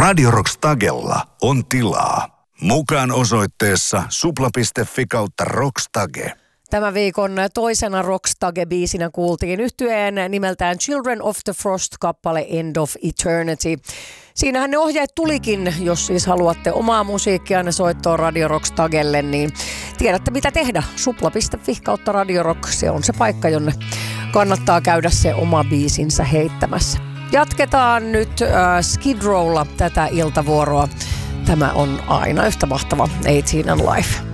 Radio Rock Stagella on tilaa. Mukaan osoitteessa supla.fi/rockstage. Tämän viikon toisena Rockstage-biisinä kuultiin yhtyeen nimeltään Children of the Frost-kappale End of Eternity. Siinähän ne ohjeet tulikin, jos siis haluatte omaa musiikkianne soittoa Radio Rockstagelle, niin tiedätte mitä tehdä. supla.fi/Radio Rock, se on se paikka, jonne kannattaa käydä se oma biisinsä heittämässä. Jatketaan nyt Skid Rowlla tätä iltavuoroa. Tämä on aina yhtä mahtava 18 and Life.